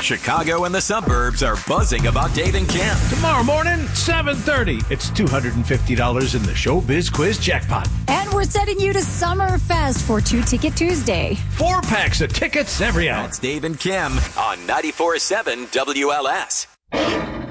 Chicago and the suburbs are buzzing about Dave and Kim. Tomorrow morning, 7:30. It's $250 in the Showbiz Quiz jackpot. And we're sending you to Summerfest for 2-Ticket Tuesday. 4 packs of tickets every hour. That's Dave and Kim on 94.7 WLS.